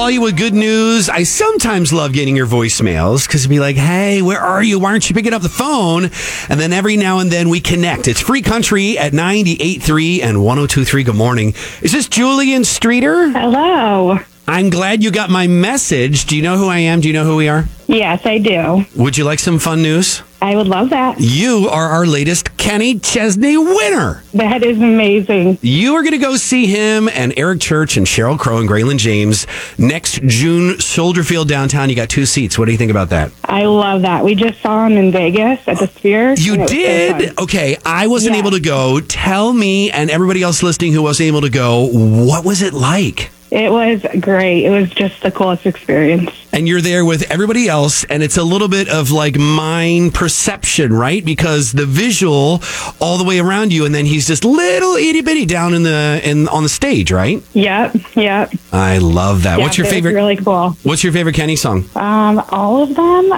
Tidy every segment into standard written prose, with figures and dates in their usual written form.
call you with good news. I sometimes love getting your voicemails because it'd be like, hey, where are you? Why aren't you picking up the phone? And then every now and then we connect. It's Free Country at 98.3 and 102.3. Good morning. Is this Julian Streeter? Hello. I'm glad you got my message. Do you know who I am? Do you know who we are? Yes, I do. Would you like some fun news? I would love that. You are our latest Kenny Chesney winner. That is amazing. You are going to go see him and Eric Church and Sheryl Crow and Graylin James next June, Soldier Field downtown. You got 2 seats. What do you think about that? I love that. We just saw him in Vegas at the Sphere. You did? So okay, I wasn't able to go. Tell me and everybody else listening who wasn't able to go, what was it like? It was great. It was just the coolest experience. And you're there with everybody else, and it's a little bit of like mind perception, right? Because the visual all the way around you, and then he's just little itty bitty down on the stage, right? Yep. I love that. Yep, What's your favorite? Really cool. What's your favorite Kenny song? All of them.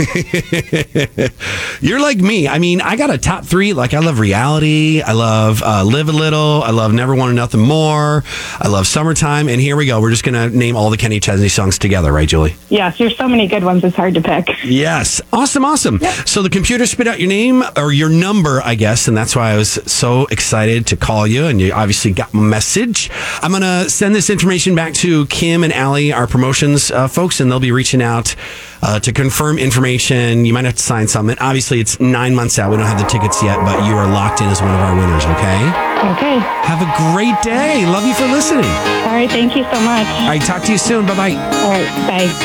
You're like me. I mean, I got a top 3. Like, I love Reality. I love Live a Little. I love Never Wanted Nothing More. I love Summertime. And here we go. We're just going to name all the Kenny Chesney songs together, right, Julie? Yes, there's so many good ones. It's hard to pick. Yes. Awesome. Yep. So the computer spit out your name or your number, I guess, and that's why I was so excited to call you, and you obviously got my message. I'm going to send this information back to Kim and Allie, our promotions folks, and they'll be reaching out to confirm information. You might have to sign something. Obviously, it's 9 months out. We don't have the tickets yet, but you are locked in as one of our winners, okay? Okay. Have a great day. Love you for listening. All right. Thank you so much. All right. Talk to you soon. Bye-bye. All right. Bye.